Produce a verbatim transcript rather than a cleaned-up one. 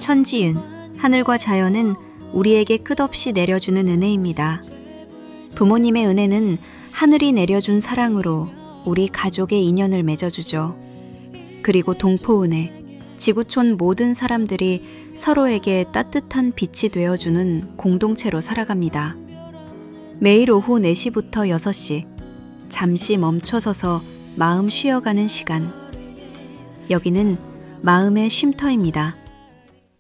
천지은, 하늘과 자연은 우리에게 끝없이 내려주는 은혜입니다. 부모님의 은혜는 하늘이 내려준 사랑으로 우리 가족의 인연을 맺어주죠. 그리고 동포은혜, 지구촌 모든 사람들이 서로에게 따뜻한 빛이 되어주는 공동체로 살아갑니다. 매일 오후 네 시부터 여섯 시, 잠시 멈춰서서 마음 쉬어가는 시간. 여기는 마음의 쉼터입니다.